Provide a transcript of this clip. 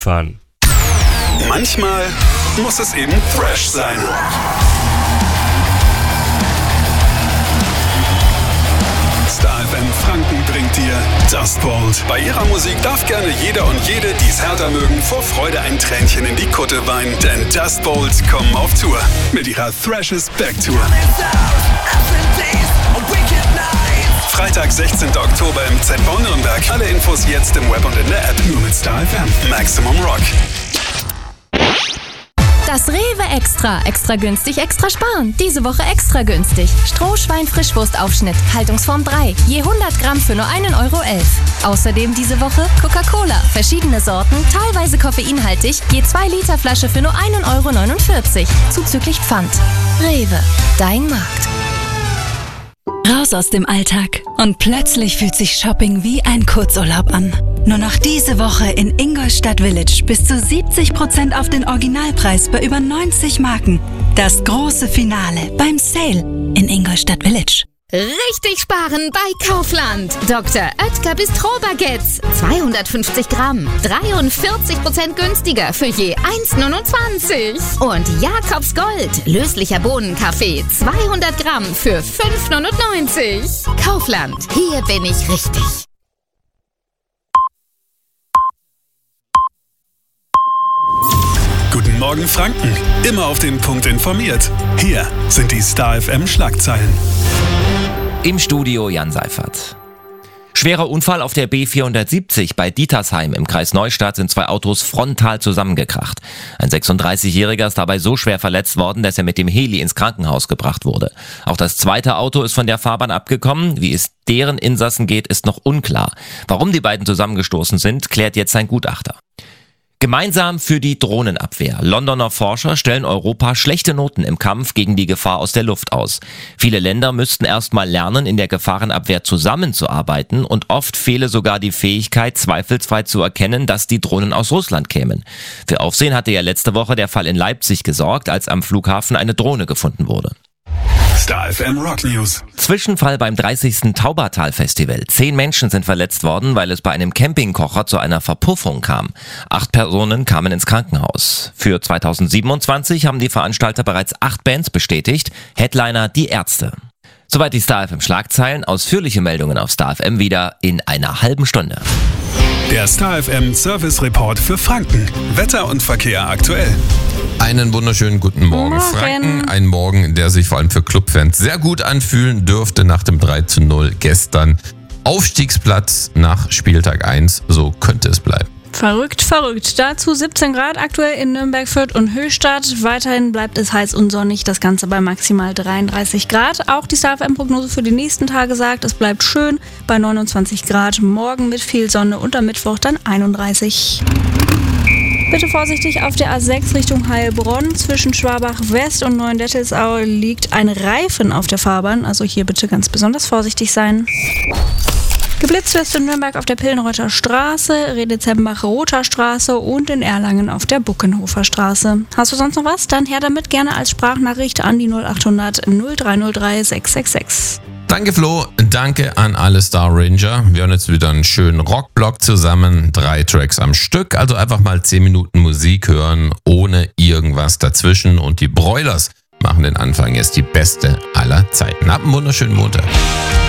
Fun. Manchmal muss es eben Thrash sein. Star FM Franken bringt dir Dust Bolt. Bei ihrer Musik darf gerne jeder und jede, die es härter mögen, vor Freude ein Tränchen in die Kutte weinen. Denn Dust Bolt kommen auf Tour mit ihrer Thrash is Back Tour. Freitag, 16. Oktober im ZBau Nürnberg. Alle Infos jetzt im Web und in der App. Nur mit Star FM. Maximum Rock. Das Rewe Extra. Extra günstig, extra sparen. Diese Woche extra günstig. Strohschwein-Frischwurstaufschnitt. Haltungsform 3. Je 100 Gramm für nur 1,11 Euro. Außerdem diese Woche Coca-Cola. Verschiedene Sorten, teilweise koffeinhaltig. Je 2 Liter Flasche für nur 1,49 Euro. Zuzüglich Pfand. Rewe. Dein Markt. Raus aus dem Alltag und plötzlich fühlt sich Shopping wie ein Kurzurlaub an. Nur noch diese Woche in Ingolstadt Village bis zu 70% auf den Originalpreis bei über 90 Marken. Das große Finale beim Sale in Ingolstadt Village. Richtig sparen bei Kaufland. Dr. Oetker Bistro-Baguettes. 250 Gramm. 43% günstiger für je 1,29. Und Jakobs Gold. Löslicher Bohnenkaffee. 200 Gramm für 5,99. Kaufland. Hier bin ich richtig. Guten Morgen Franken. Immer auf den Punkt informiert. Hier sind die Star FM Schlagzeilen. Im Studio Jan Seifert. Schwerer Unfall auf der B470 bei Dietersheim im Kreis Neustadt sind 2 Autos frontal zusammengekracht. Ein 36-Jähriger ist dabei so schwer verletzt worden, dass er mit dem Heli ins Krankenhaus gebracht wurde. Auch das zweite Auto ist von der Fahrbahn abgekommen. Wie es deren Insassen geht, ist noch unklar. Warum die beiden zusammengestoßen sind, klärt jetzt ein Gutachter. Gemeinsam für die Drohnenabwehr. Londoner Forscher stellen Europa schlechte Noten im Kampf gegen die Gefahr aus der Luft aus. Viele Länder müssten erst mal lernen, in der Gefahrenabwehr zusammenzuarbeiten und oft fehle sogar die Fähigkeit, zweifelsfrei zu erkennen, dass die Drohnen aus Russland kämen. Für Aufsehen hatte ja letzte Woche der Fall in Leipzig gesorgt, als am Flughafen eine Drohne gefunden wurde. Star FM Rock News. Zwischenfall beim 30. Taubertal-Festival. 10 Menschen sind verletzt worden, weil es bei einem Campingkocher zu einer Verpuffung kam. 8 Personen kamen ins Krankenhaus. Für 2027 haben die Veranstalter bereits 8 Bands bestätigt. Headliner die Ärzte. Soweit die Star FM Schlagzeilen. Ausführliche Meldungen auf Star FM wieder in einer halben Stunde. Der Star FM Service Report für Franken. Wetter und Verkehr aktuell. Einen wunderschönen guten Morgen, Franken. Ein Morgen, der sich vor allem für Clubfans sehr gut anfühlen dürfte nach dem 3:0 gestern. Aufstiegsplatz nach Spieltag 1, so könnte es bleiben. Verrückt. Dazu 17 Grad aktuell in Nürnberg, Fürth und Höchstadt. Weiterhin bleibt es heiß und sonnig, das Ganze bei maximal 33 Grad. Auch die Star FM-Prognose für die nächsten Tage sagt, es bleibt schön bei 29 Grad. Morgen mit viel Sonne und am Mittwoch dann 31. Bitte vorsichtig auf der A6 Richtung Heilbronn. Zwischen Schwabach West und Neuendettelsau liegt ein Reifen auf der Fahrbahn. Also hier bitte ganz besonders vorsichtig sein. Geblitzt wirst in Nürnberg auf der Pillenreuther Straße, Redezembach-Roter Straße und in Erlangen auf der Buckenhofer Straße. Hast du sonst noch was? Dann her damit gerne als Sprachnachricht an die 0800 0303 666. Danke Flo, danke an alle Star Ranger. Wir haben jetzt wieder einen schönen Rockblock zusammen, 3 Tracks am Stück. Also einfach mal 10 Minuten Musik hören, ohne irgendwas dazwischen. Und die Broilers machen den Anfang jetzt die beste aller Zeiten. Habt einen wunderschönen Montag.